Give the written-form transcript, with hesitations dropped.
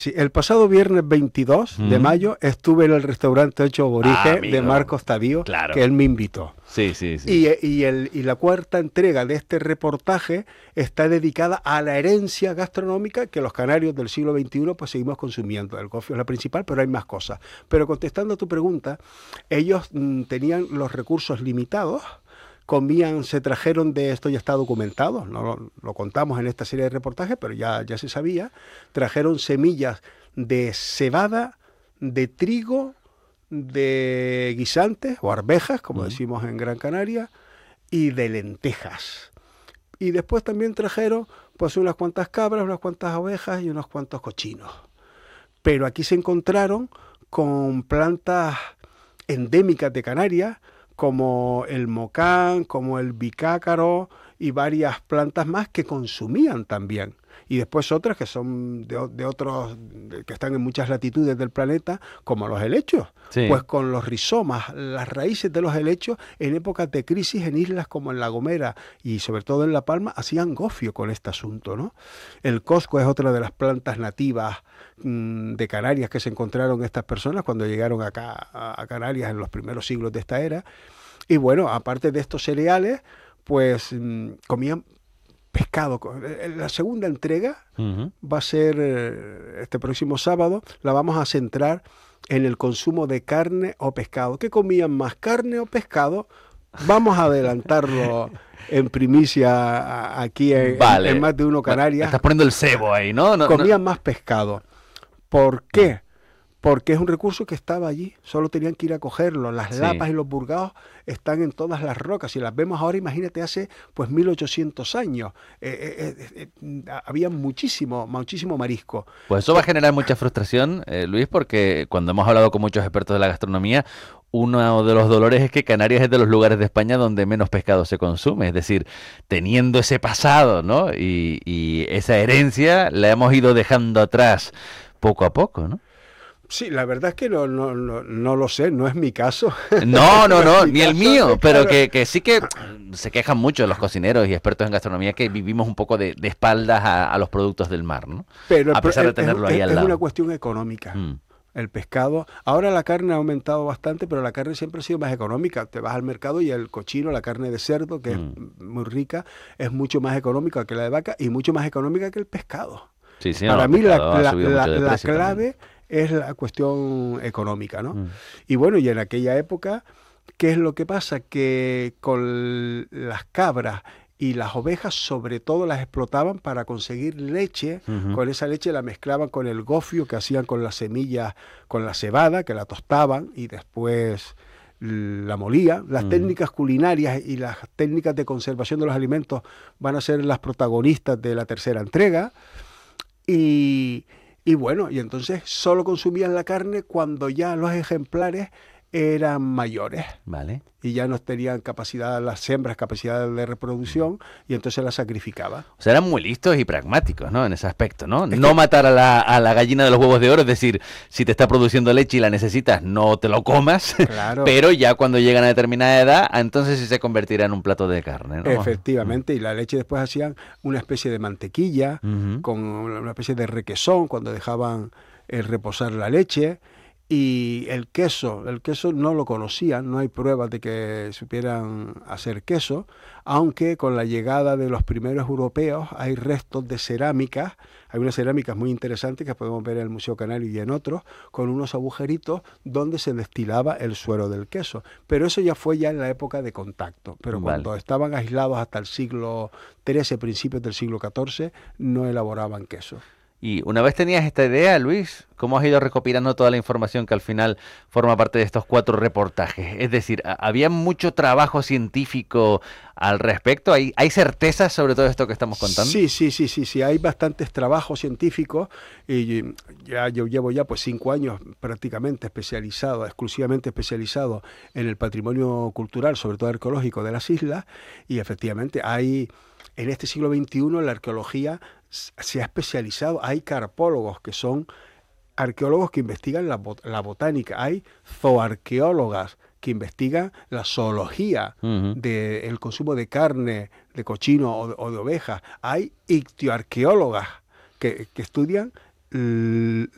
Sí, el pasado viernes 22 de Mm. mayo estuve en el restaurante Ocho Ah, Aborigen de amigo. Marcos Tavío, que Claro. él me invitó. Sí, sí, sí. Y la cuarta entrega de este reportaje está dedicada a la herencia gastronómica que los canarios del siglo XXI pues seguimos consumiendo. El gofio es la principal, pero hay más cosas. Pero contestando a tu pregunta, ellos tenían los recursos limitados, comían, se trajeron de esto, ya está documentado, no lo contamos en esta serie de reportajes, pero ya se sabía, trajeron semillas de cebada, de trigo, de guisantes o arvejas, como Mm. decimos en Gran Canaria, y de lentejas. Y después también trajeron pues unas cuantas cabras, unas cuantas ovejas y unos cuantos cochinos. Pero aquí se encontraron con plantas endémicas de Canarias, como el mocán, como el bicácaro y varias plantas más que consumían también. Y después otras que son de otros, que están en muchas latitudes del planeta, como los helechos. Pues Sí. con los rizomas, las raíces de los helechos, en épocas de crisis en islas como en La Gomera y sobre todo en La Palma, hacían gofio con este asunto, ¿no? El cosco es otra de las plantas nativas de Canarias que se encontraron estas personas cuando llegaron acá a Canarias en los primeros siglos de esta era. Y bueno, aparte de estos cereales, pues comían pescado. La segunda entrega Ujú. va a ser este próximo sábado, la vamos a centrar en el consumo de carne o pescado. ¿Qué comían más, carne o pescado? Vamos a adelantarlo en primicia aquí en Vale. Más de Uno Bueno, Canarias. estás poniendo el cebo ahí, ¿no? No, no. Comían más pescado. ¿Por Mm. qué? Porque es un recurso que estaba allí, solo tenían que ir a cogerlo. Las Sí. lapas y los burgaos están en todas las rocas. Si las vemos ahora, imagínate, hace pues 1800 años. Había muchísimo marisco. Pues eso va a generar mucha frustración, Luis, porque cuando hemos hablado con muchos expertos de la gastronomía, uno de los dolores es que Canarias es de los lugares de España donde menos pescado se consume. Es decir, teniendo ese pasado, ¿no? Y esa herencia la hemos ido dejando atrás poco a poco, ¿no? Sí, la verdad es que no lo sé, no es mi caso. No, no, No es no, mi ni el caso, mío, pero claro. que sí que se quejan mucho los cocineros y expertos en gastronomía que vivimos un poco de espaldas a los productos del mar, ¿no? Pero A pesar de tenerlo ahí al es una lado. cuestión económica. Mm, El pescado, ahora la carne ha aumentado bastante, pero la carne siempre ha sido más económica. Te vas al mercado y el cochino, la carne de cerdo, que es mm. muy rica, es mucho más económica que la de vaca y mucho más económica que el pescado. Sí, sí, no, Para el mí pescado ha subido mucho de la precio también. clave es la cuestión económica, ¿no? Mm, Y bueno, y en aquella época, ¿qué es lo que pasa? Que con las cabras y las ovejas sobre todo las explotaban para conseguir leche. ujú, Con esa leche la mezclaban con el gofio que hacían con las semillas, con la cebada, que la tostaban y después la molían. Las ujú. técnicas culinarias y las técnicas de conservación de los alimentos van a ser las protagonistas de la tercera entrega. Y, y bueno, y entonces solo consumían la carne cuando ya los ejemplares eran mayores Vale. y ya no tenían capacidad, las hembras, capacidad de reproducción, y entonces las sacrificaba. O sea, eran muy listos y pragmáticos, ¿no? En ese aspecto, ¿no? Es No que, matar a la gallina de los huevos de oro, es decir, si te está produciendo leche y la necesitas, no te lo comas, claro, pero ya cuando llegan a determinada edad, entonces sí se convertirá en un plato de carne, ¿no? Mm. efectivamente, y la leche después hacían una especie de mantequilla, Ujú. con una especie de requesón cuando dejaban reposar la leche. Y el queso no lo conocían, no hay pruebas de que supieran hacer queso, aunque con la llegada de los primeros europeos hay restos de cerámicas, hay unas cerámicas muy interesantes que podemos ver en el Museo Canario y en otros, con unos agujeritos donde se destilaba el suero del queso. Pero eso ya fue ya en la época de contacto, pero Vale. cuando estaban aislados hasta el siglo XIII, principios del siglo XIV, no elaboraban queso. Y una vez tenías esta idea, Luis, ¿cómo has ido recopilando toda la información que al final forma parte de estos 4 reportajes? Es decir, ¿había mucho trabajo científico al respecto? ¿Hay certezas sobre todo esto que estamos contando? Sí, hay bastantes trabajos científicos y ya yo llevo ya pues 5 años prácticamente especializado, exclusivamente especializado en el patrimonio cultural, sobre todo arqueológico de las islas, y efectivamente hay en este siglo XXI la arqueología se ha especializado, hay carpólogos que son arqueólogos que investigan la botánica, hay zooarqueólogas que investigan la zoología Ujú. del consumo de carne, de cochino o de oveja, hay ictioarqueólogas que estudian